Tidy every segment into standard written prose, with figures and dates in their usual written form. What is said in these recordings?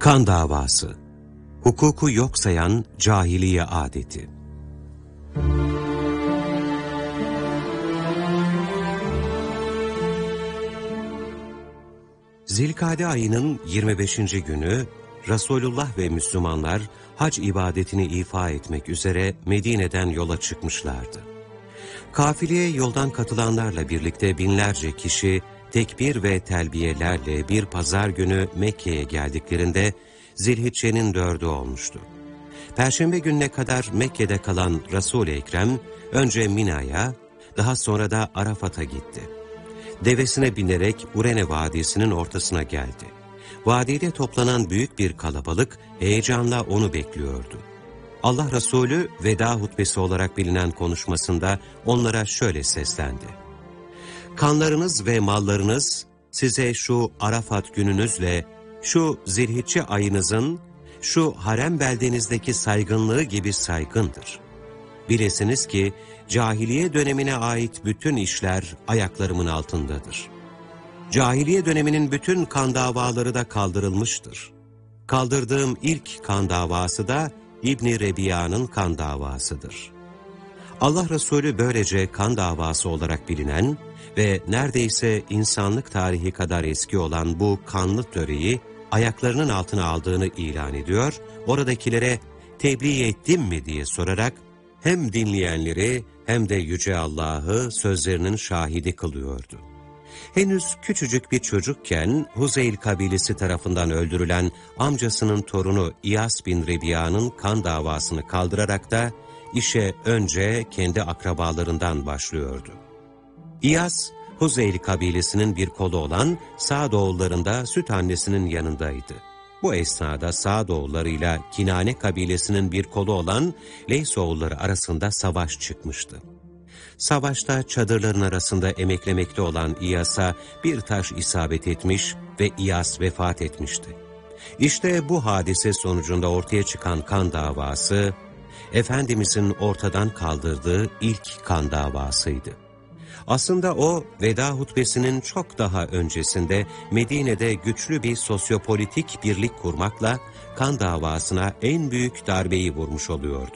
Kan davası, hukuku yok sayan cahiliye adeti. Zilkade ayının 25. günü Resulullah ve Müslümanlar hac ibadetini ifa etmek üzere Medine'den yola çıkmışlardı. Kafileye yoldan katılanlarla birlikte binlerce kişi tekbir ve telbiyelerle bir pazar günü Mekke'ye geldiklerinde Zilhicce'nin 4'ü olmuştu. Perşembe gününe kadar Mekke'de kalan Resul-i Ekrem önce Mina'ya, daha sonra da Arafat'a gitti. Devesine binerek Urene Vadisi'nin ortasına geldi. Vadide toplanan büyük bir kalabalık heyecanla onu bekliyordu. Allah Resulü veda hutbesi olarak bilinen konuşmasında onlara şöyle seslendi: "Kanlarınız ve mallarınız size şu Arafat gününüzle, şu Zilhicce ayınızın, şu harem beldenizdeki saygınlığı gibi saygındır. Bilesiniz ki cahiliye dönemine ait bütün işler ayaklarımın altındadır. Cahiliye döneminin bütün kan davaları da kaldırılmıştır. Kaldırdığım ilk kan davası da İbn-i Rebiya'nın kan davasıdır." Allah Resulü böylece kan davası olarak bilinen ve neredeyse insanlık tarihi kadar eski olan bu kanlı töreyi ayaklarının altına aldığını ilan ediyor, oradakilere tebliğ ettim mi diye sorarak hem dinleyenleri hem de Yüce Allah'ı sözlerinin şahidi kılıyordu. Henüz küçücük bir çocukken Huzeyl kabilesi tarafından öldürülen amcasının torunu İyas bin Rebiya'nın kan davasını kaldırarak da işe önce kendi akrabalarından başlıyordu. İyas, Huzeyl kabilesinin bir kolu olan Sa'doğullarında süt annesinin yanındaydı. Bu esnada Sa'doğullarıyla Kinane kabilesinin bir kolu olan Leysoğulları arasında savaş çıkmıştı. Savaşta çadırların arasında emeklemekte olan İyas'a bir taş isabet etmiş ve İyas vefat etmişti. İşte bu hadise sonucunda ortaya çıkan kan davası, Efendimizin ortadan kaldırdığı ilk kan davasıydı. Aslında o, veda hutbesinin çok daha öncesinde Medine'de güçlü bir sosyopolitik birlik kurmakla kan davasına en büyük darbeyi vurmuş oluyordu.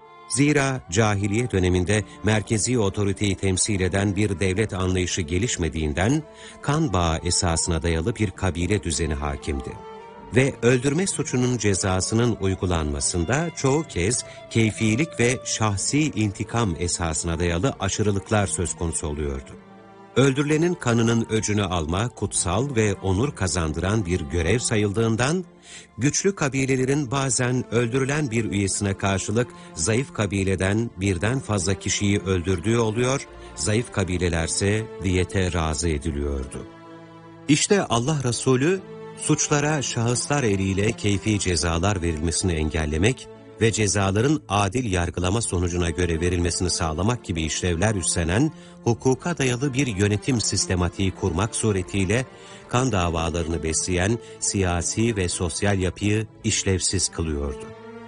Zira cahiliye döneminde merkezi otoriteyi temsil eden bir devlet anlayışı gelişmediğinden kan bağı esasına dayalı bir kabile düzeni hakimdi. Ve öldürme suçunun cezasının uygulanmasında çoğu kez keyfilik ve şahsi intikam esasına dayalı aşırılıklar söz konusu oluyordu. Öldürülenin kanının öcünü alma kutsal ve onur kazandıran bir görev sayıldığından, güçlü kabilelerin bazen öldürülen bir üyesine karşılık zayıf kabileden birden fazla kişiyi öldürdüğü oluyor, zayıf kabilelerse diyete razı ediliyordu. İşte Allah Resulü, suçlara şahıslar eliyle keyfi cezalar verilmesini engellemek ve cezaların adil yargılama sonucuna göre verilmesini sağlamak gibi işlevler üstlenen hukuka dayalı bir yönetim sistematiği kurmak suretiyle kan davalarını besleyen siyasi ve sosyal yapıyı işlevsiz kılıyordu.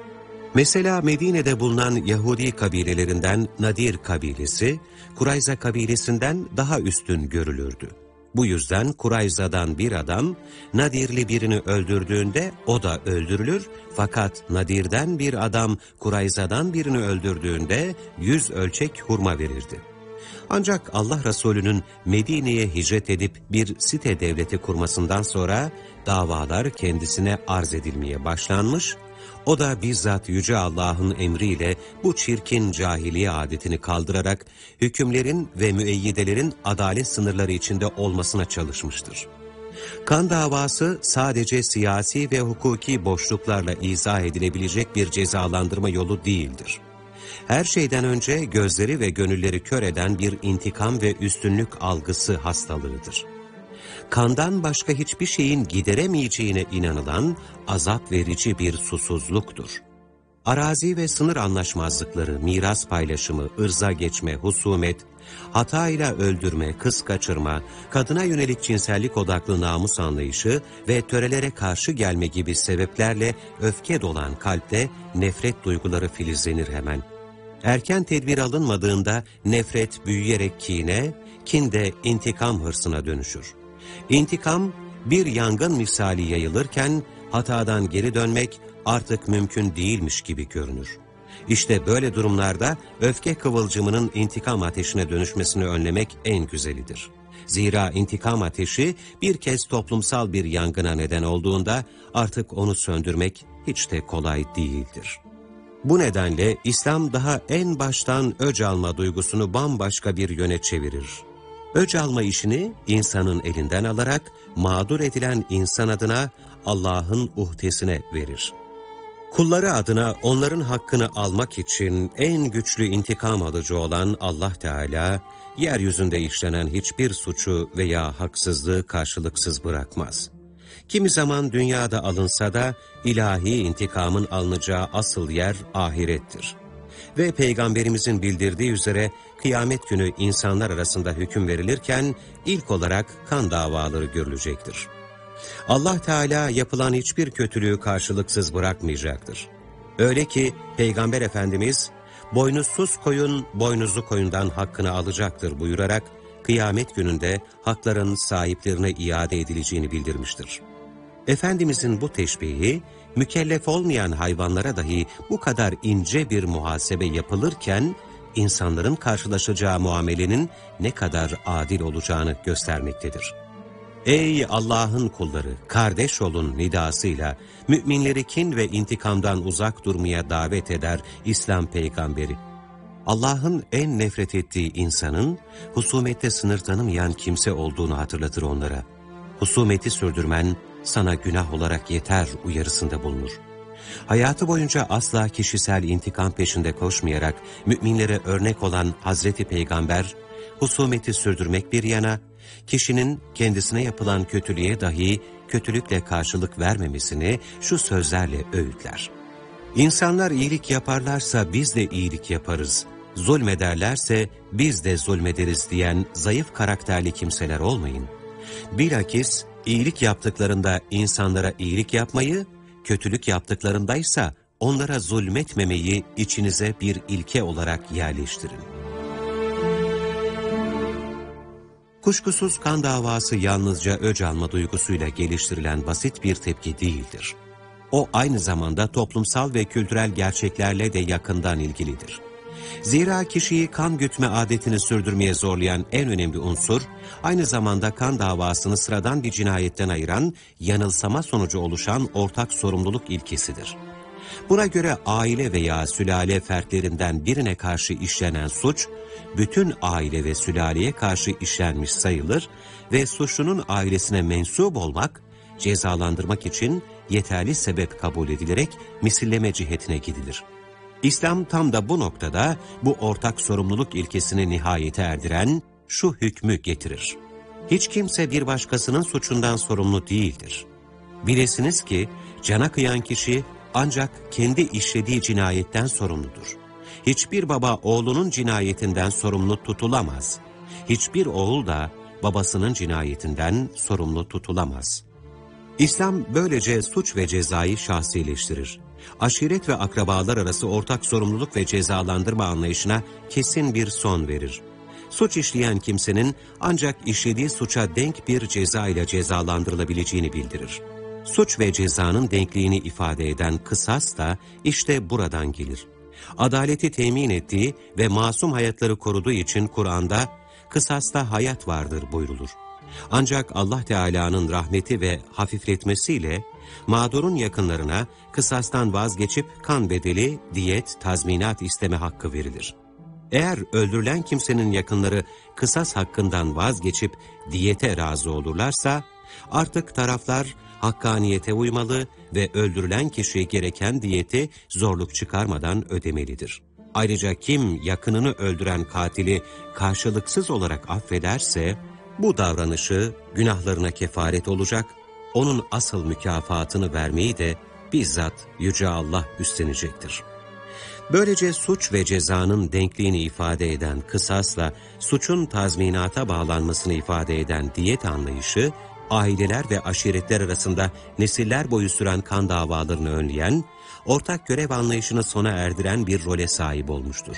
Mesela Medine'de bulunan Yahudi kabilelerinden Nadir kabilesi, Kurayza kabilesinden daha üstün görülürdü. Bu yüzden Kurayza'dan bir adam Nadirli birini öldürdüğünde o da öldürülür, fakat Nadir'den bir adam Kurayza'dan birini öldürdüğünde 100 ölçek hurma verirdi. Ancak Allah Resulü'nün Medine'ye hicret edip bir site devleti kurmasından sonra davalar kendisine arz edilmeye başlanmış, o da bizzat Yüce Allah'ın emriyle bu çirkin cahiliye adetini kaldırarak hükümlerin ve müeyyidelerin adalet sınırları içinde olmasına çalışmıştır. Kan davası sadece siyasi ve hukuki boşluklarla izah edilebilecek bir cezalandırma yolu değildir. Her şeyden önce gözleri ve gönülleri kör eden bir intikam ve üstünlük algısı hastalığıdır. Kandan başka hiçbir şeyin gideremeyeceğine inanılan azap verici bir susuzluktur. Arazi ve sınır anlaşmazlıkları, miras paylaşımı, ırza geçme, husumet, hatayla öldürme, kız kaçırma, kadına yönelik cinsellik odaklı namus anlayışı ve törelere karşı gelme gibi sebeplerle öfke dolan kalpte nefret duyguları filizlenir hemen. Erken tedbir alınmadığında nefret büyüyerek kine, kin de intikam hırsına dönüşür. İntikam bir yangın misali yayılırken hatadan geri dönmek artık mümkün değilmiş gibi görünür. İşte böyle durumlarda öfke kıvılcımının intikam ateşine dönüşmesini önlemek en güzelidir. Zira intikam ateşi bir kez toplumsal bir yangına neden olduğunda artık onu söndürmek hiç de kolay değildir. Bu nedenle İslam daha en baştan öc alma duygusunu bambaşka bir yöne çevirir. Öc alma işini insanın elinden alarak mağdur edilen insan adına Allah'ın uhdesine verir. Kulları adına onların hakkını almak için en güçlü intikam alıcı olan Allah Teala, yeryüzünde işlenen hiçbir suçu veya haksızlığı karşılıksız bırakmaz. Kimi zaman dünyada alınsa da ilahi intikamın alınacağı asıl yer ahirettir. Ve Peygamberimizin bildirdiği üzere kıyamet günü insanlar arasında hüküm verilirken ilk olarak kan davaları görülecektir. Allah Teala yapılan hiçbir kötülüğü karşılıksız bırakmayacaktır. Öyle ki Peygamber Efendimiz, boynuzsuz koyun boynuzlu koyundan hakkını alacaktır buyurarak, kıyamet gününde hakların sahiplerine iade edileceğini bildirmiştir. Efendimizin bu teşbihi, mükellef olmayan hayvanlara dahi bu kadar ince bir muhasebe yapılırken, insanların karşılaşacağı muamelenin ne kadar adil olacağını göstermektedir. Ey Allah'ın kulları, kardeş olun nidasıyla müminleri kin ve intikamdan uzak durmaya davet eder İslam peygamberi. Allah'ın en nefret ettiği insanın husumette sınır tanımayan kimse olduğunu hatırlatır onlara. Husumeti sürdürmen sana günah olarak yeter uyarısında bulunur. Hayatı boyunca asla kişisel intikam peşinde koşmayarak müminlere örnek olan Hazreti Peygamber, husumeti sürdürmek bir yana, kişinin kendisine yapılan kötülüğe dahi kötülükle karşılık vermemesini şu sözlerle öğütler. İnsanlar iyilik yaparlarsa biz de iyilik yaparız, zulmederlerse biz de zulmederiz diyen zayıf karakterli kimseler olmayın. Bilakis iyilik yaptıklarında insanlara iyilik yapmayı, kötülük yaptıklarındaysa onlara zulmetmemeyi içinize bir ilke olarak yerleştirin. Kuşkusuz kan davası yalnızca öc alma duygusuyla geliştirilen basit bir tepki değildir. O aynı zamanda toplumsal ve kültürel gerçeklerle de yakından ilgilidir. Zira kişiyi kan gütme adetini sürdürmeye zorlayan en önemli unsur, aynı zamanda kan davasını sıradan bir cinayetten ayıran, yanılsama sonucu oluşan ortak sorumluluk ilkesidir. Buna göre aile veya sülale fertlerinden birine karşı işlenen suç, bütün aile ve sülaleye karşı işlenmiş sayılır ve suçlunun ailesine mensup olmak, cezalandırmak için yeterli sebep kabul edilerek misilleme cihetine gidilir. İslam tam da bu noktada bu ortak sorumluluk ilkesini nihayete erdiren şu hükmü getirir. Hiç kimse bir başkasının suçundan sorumlu değildir. Bilesiniz ki cana kıyan kişi ancak kendi işlediği cinayetten sorumludur. Hiçbir baba oğlunun cinayetinden sorumlu tutulamaz. Hiçbir oğul da babasının cinayetinden sorumlu tutulamaz. İslam böylece suç ve cezayı şahsileştirir. Aşiret ve akrabalar arası ortak sorumluluk ve cezalandırma anlayışına kesin bir son verir. Suç işleyen kimsenin ancak işlediği suça denk bir ceza ile cezalandırılabileceğini bildirir. Suç ve cezanın denkliğini ifade eden kısas da işte buradan gelir. Adaleti temin ettiği ve masum hayatları koruduğu için Kur'an'da kısasta hayat vardır buyrulur. Ancak Allah Teala'nın rahmeti ve hafifletmesiyle mağdurun yakınlarına kısastan vazgeçip kan bedeli, diyet, tazminat isteme hakkı verilir. Eğer öldürülen kimsenin yakınları kısas hakkından vazgeçip diyete razı olurlarsa, artık taraflar hakkaniyete uymalı ve öldürülen kişiye gereken diyeti zorluk çıkarmadan ödemelidir. Ayrıca kim yakınını öldüren katili karşılıksız olarak affederse, bu davranışı günahlarına kefaret olacak, onun asıl mükafatını vermeyi de bizzat Yüce Allah üstlenecektir. Böylece suç ve cezanın denkliğini ifade eden kısasla suçun tazminata bağlanmasını ifade eden diyet anlayışı, aileler ve aşiretler arasında nesiller boyu süren kan davalarını önleyen, ortak görev anlayışını sona erdiren bir role sahip olmuştur.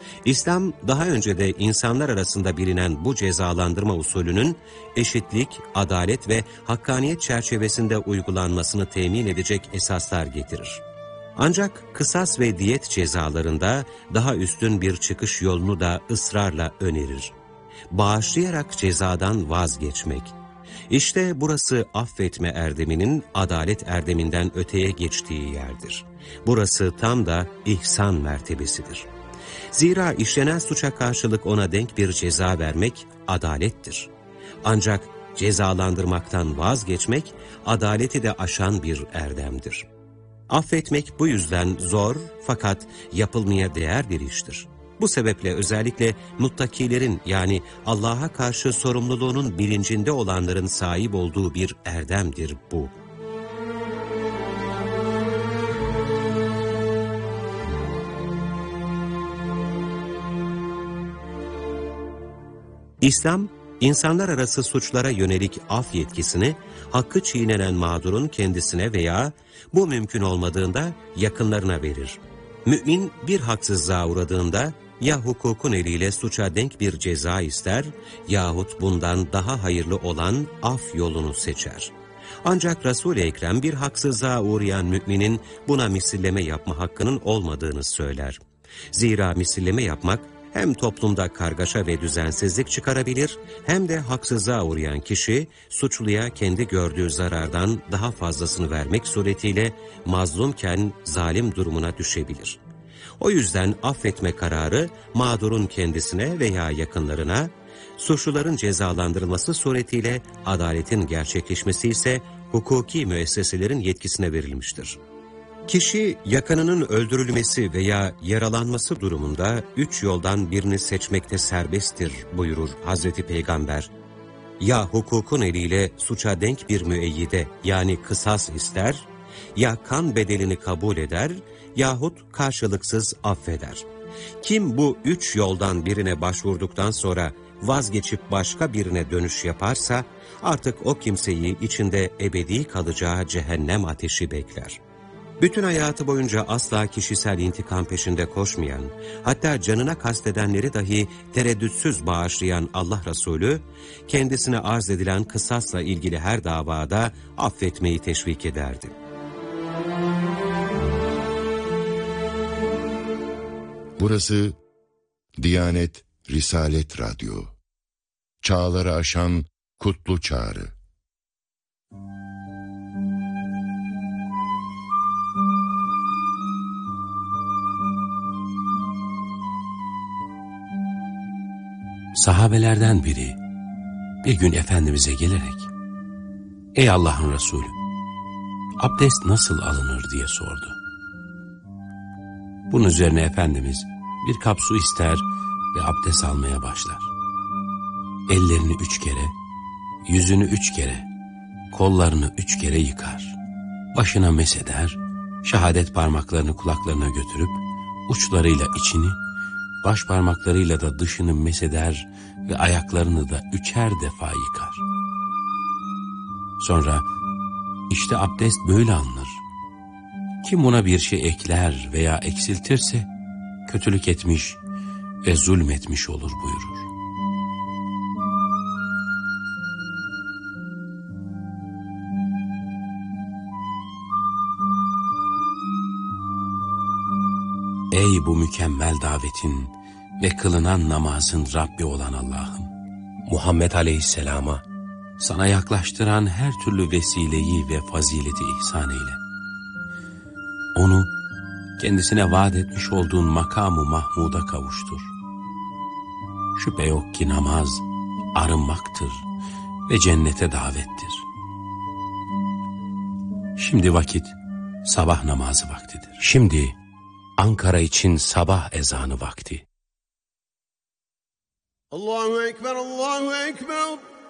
İslam daha önce de insanlar arasında bilinen bu cezalandırma usulünün eşitlik, adalet ve hakkaniyet çerçevesinde uygulanmasını temin edecek esaslar getirir. Ancak kısas ve diyet cezalarında daha üstün bir çıkış yolunu da ısrarla önerir. Bağışlayarak cezadan vazgeçmek. İşte burası affetme erdeminin adalet erdeminden öteye geçtiği yerdir. Burası tam da ihsan mertebesidir. Zira işlenen suça karşılık ona denk bir ceza vermek adalettir. Ancak cezalandırmaktan vazgeçmek adaleti de aşan bir erdemdir. Affetmek bu yüzden zor fakat yapılmaya değer bir iştir. Bu sebeple özellikle muttakilerin yani Allah'a karşı sorumluluğunun bilincinde olanların sahip olduğu bir erdemdir bu. İslam, insanlar arası suçlara yönelik af yetkisini hakkı çiğnenen mağdurun kendisine veya bu mümkün olmadığında yakınlarına verir. Mümin bir haksızlığa uğradığında ya hukukun eliyle suça denk bir ceza ister yahut bundan daha hayırlı olan af yolunu seçer. Ancak Resul-i Ekrem bir haksızlığa uğrayan müminin buna misilleme yapma hakkının olmadığını söyler. Zira misilleme yapmak hem toplumda kargaşa ve düzensizlik çıkarabilir hem de haksızlığa uğrayan kişi suçluya kendi gördüğü zarardan daha fazlasını vermek suretiyle mazlumken zalim durumuna düşebilir. O yüzden affetme kararı mağdurun kendisine veya yakınlarına, suçluların cezalandırılması suretiyle adaletin gerçekleşmesi ise hukuki müesseselerin yetkisine verilmiştir. Kişi yakınının öldürülmesi veya yaralanması durumunda 3 yoldan birini seçmekte serbesttir buyurur Hazreti Peygamber. Ya hukukun eliyle suça denk bir müeyyide yani kısas ister, ya kan bedelini kabul eder yahut karşılıksız affeder. Kim bu 3 yoldan birine başvurduktan sonra vazgeçip başka birine dönüş yaparsa artık o kimseyi içinde ebedi kalacağı cehennem ateşi bekler. Bütün hayatı boyunca asla kişisel intikam peşinde koşmayan, hatta canına kastedenleri dahi tereddütsüz bağışlayan Allah Resulü, kendisine arz edilen kısasla ilgili her davada affetmeyi teşvik ederdi. Burası Diyanet Risalet Radyo. Çağları aşan kutlu çağrı. Sahabelerden biri bir gün Efendimiz'e gelerek "Ey Allah'ın Resulü, abdest nasıl alınır?" diye sordu. Bunun üzerine Efendimiz bir kap su ister ve abdest almaya başlar. Ellerini 3 kere, yüzünü 3 kere, kollarını 3 kere yıkar. Başına meseder, şehadet parmaklarını kulaklarına götürüp uçlarıyla içini, baş parmaklarıyla da dışını meseder ve ayaklarını da 3'er defa yıkar. Sonra işte abdest böyle alınır. Kim buna bir şey ekler veya eksiltirse kötülük etmiş ve zulmetmiş olur buyurur. Ey bu mükemmel davetin ve kılınan namazın Rabbi olan Allah'ım! Muhammed Aleyhisselam'a sana yaklaştıran her türlü vesileyi ve fazileti ihsan eyle. Onu kendisine vaat etmiş olduğun makamı Mahmud'a kavuştur. Şüphe yok ki namaz arınmaktır ve cennete davettir. Şimdi vakit sabah namazı vaktidir. Şimdi Ankara için sabah ezanı vakti. Allahu Ekber, Allahu Ekber.